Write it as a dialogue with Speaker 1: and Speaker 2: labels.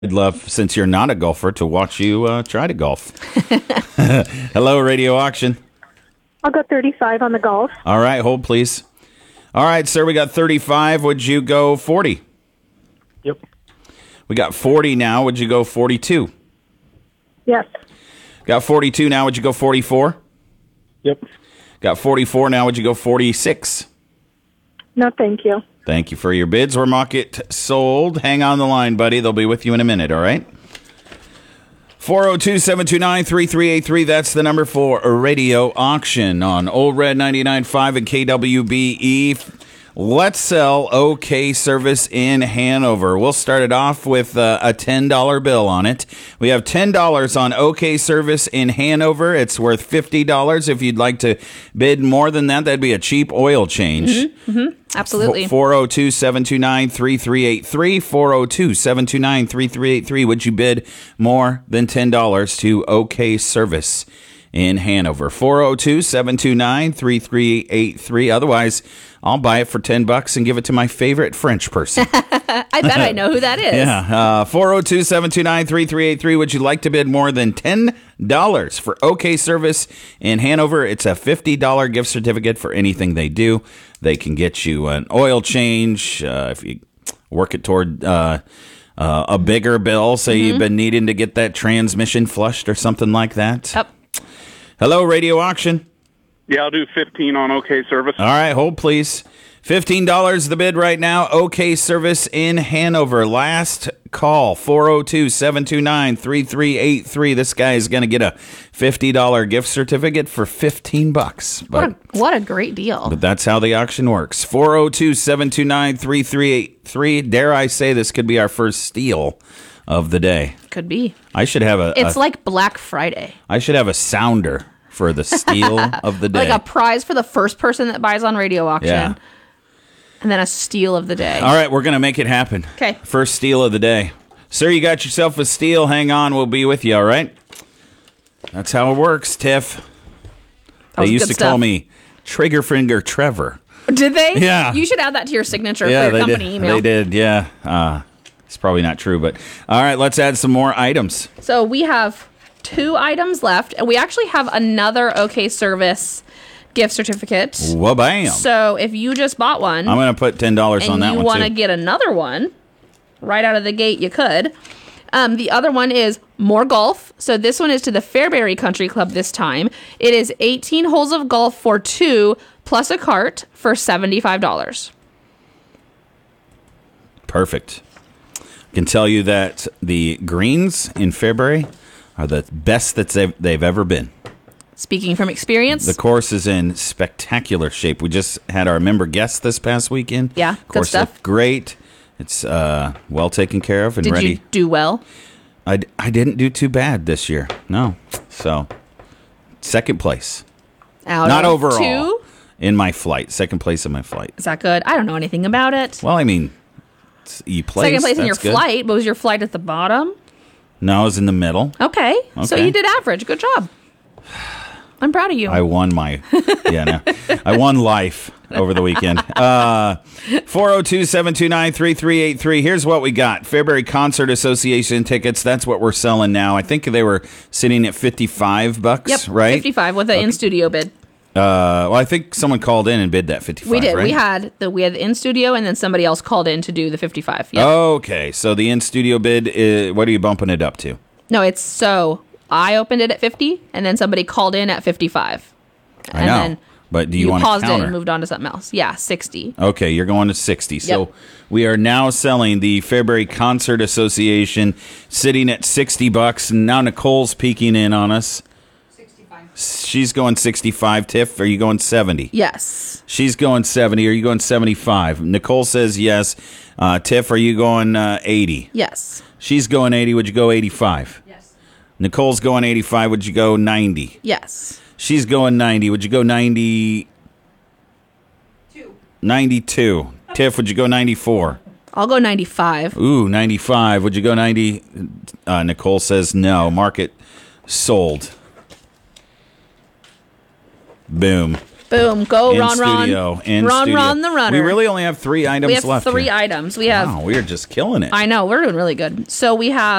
Speaker 1: I'd love, since you're not a golfer, to watch you try to golf. Hello, Radio Auction.
Speaker 2: I'll go 35 on the golf.
Speaker 1: All right, hold, please. All right, sir, we got 35. Would you go 40?
Speaker 3: Yep.
Speaker 1: We got 40 now. Would you go 42?
Speaker 2: Yes.
Speaker 1: Got 42 now. Would you go 44?
Speaker 3: Yep.
Speaker 1: Got 44 now. Would you go 46?
Speaker 2: No, thank you.
Speaker 1: Thank you for your bids. We're market sold. Hang on the line, buddy. They'll be with you in a minute, all right? 402-729-3383. That's the number for a Radio Auction on Old Red 99.5 and KWBE. Let's sell OK Service in Hanover. We'll start it off with a $10 bill on it. We have $10 on OK Service in Hanover. It's worth $50. If you'd like to bid more than that, that'd be a cheap oil change.
Speaker 4: Absolutely.
Speaker 1: 402-729-3383. 402-729-3383. Would you bid more than $10 to OK Service in Hanover? 402-729-3383. Otherwise, I'll buy it for $10 and give it to my favorite French person.
Speaker 4: I bet I know who that is.
Speaker 1: Yeah. 402-729-3383. Would you like to bid more than $10 for OK Service in Hanover? It's a $50 gift certificate for anything they do. They can get you an oil change if you work it toward a bigger bill. Say you've been needing to get that transmission flushed or something like that.
Speaker 4: Yep.
Speaker 1: Hello, Radio Auction.
Speaker 3: Yeah, I'll do 15 on OK Service.
Speaker 1: All right, hold please. $15 the bid right now. OK Service in Hanover. Last call, 402-729-3383. This guy is going to get a $50 gift certificate for $15. But
Speaker 4: What a great deal.
Speaker 1: But that's how the auction works. 402-729-3383. Dare I say this could be our first steal of the day.
Speaker 4: Could be.
Speaker 1: I should have
Speaker 4: It's like Black Friday.
Speaker 1: I should have a sounder for the steal of the day.
Speaker 4: Like a prize for the first person that buys on Radio Auction.
Speaker 1: Yeah.
Speaker 4: And then a steal of the day.
Speaker 1: All right, we're going to make it happen.
Speaker 4: Okay.
Speaker 1: First steal of the day. Sir, you got yourself a steal. Hang on, we'll be with you, all right? That's how it works, Tiff. They used to call me Trigger Finger Trevor.
Speaker 4: Did they?
Speaker 1: Yeah.
Speaker 4: You should add that to your signature for your company email.
Speaker 1: They did, yeah. It's probably not true, but all right, let's add some more items.
Speaker 4: So we have 2 items left, and we actually have another OK Service gift certificate.
Speaker 1: Wha-bam.
Speaker 4: So if you just bought one,
Speaker 1: I'm going to put $10 on that one, too.
Speaker 4: and you want to get another one right out of the gate, you could. The other one is more golf. So this one is to the Fairbury Country Club this time. It is 18 holes of golf for 2 plus a cart for $75.
Speaker 1: Perfect. I can tell you that the greens in Fairbury are the best that they've ever been.
Speaker 4: Speaking from experience.
Speaker 1: The course is in spectacular shape. We just had our member guest this past weekend.
Speaker 4: Yeah, good
Speaker 1: course
Speaker 4: stuff.
Speaker 1: looked great. It's well taken care of and
Speaker 4: Did
Speaker 1: ready.
Speaker 4: you do well?
Speaker 1: I didn't do too bad this year. No. So, second place.
Speaker 4: Out
Speaker 1: Not
Speaker 4: of
Speaker 1: overall.
Speaker 4: 2?
Speaker 1: In my flight. Second place in my flight.
Speaker 4: Is that good? I don't know anything about it.
Speaker 1: Well, I mean, you placed.
Speaker 4: Second place in your
Speaker 1: That's good.
Speaker 4: flight, but was your flight at the bottom?
Speaker 1: No, I was in the middle.
Speaker 4: Okay. So
Speaker 1: Okay.
Speaker 4: you did average. Good job. I'm proud of you.
Speaker 1: I won my, I won life over the weekend. 402-729-3383. Here's what we got. Fairbury Concert Association tickets. That's what we're selling now. I think they were sitting at $55,
Speaker 4: Yep,
Speaker 1: right?
Speaker 4: 55 with an in-studio bid.
Speaker 1: Well, I think someone called in and bid that 55,
Speaker 4: We did.
Speaker 1: right?
Speaker 4: We had the in-studio, and then somebody else called in to do the 55. Yep.
Speaker 1: Okay, so the in-studio bid, what are you bumping it up to?
Speaker 4: No, it's so I opened it at 50, and then somebody called in at 55.
Speaker 1: I know,
Speaker 4: Then
Speaker 1: but do you want to
Speaker 4: paused
Speaker 1: counter?
Speaker 4: it and moved on to something else. Yeah, 60.
Speaker 1: Okay, you're going to 60. So
Speaker 4: Yep.
Speaker 1: we are now selling the Fairbury Concert Association sitting at $60. And now Nicole's peeking in on us. 65. She's going 65. Tiff, are you going 70?
Speaker 4: Yes.
Speaker 1: She's going 70. Are you going 75? Nicole says yes. Tiff, are you going 80?
Speaker 4: Yes.
Speaker 1: She's going 80. Would you go 85?
Speaker 4: Yes.
Speaker 1: Nicole's going 85. Would you go 90?
Speaker 4: Yes.
Speaker 1: She's going 90. Would you go 90? 92. Tiff, would you go 94?
Speaker 4: I'll go 95.
Speaker 1: Ooh, 95. Would you go 90? Nicole says no. Market sold. Boom.
Speaker 4: Boom. Go,
Speaker 1: in
Speaker 4: Ron,
Speaker 1: studio.
Speaker 4: Ron.
Speaker 1: In
Speaker 4: Ron,
Speaker 1: studio.
Speaker 4: Ron the runner.
Speaker 1: We really only have 3 items
Speaker 4: We have
Speaker 1: left.
Speaker 4: 3
Speaker 1: here.
Speaker 4: items. We have.
Speaker 1: Wow, we are just killing it.
Speaker 4: I know. We're doing really good. So we have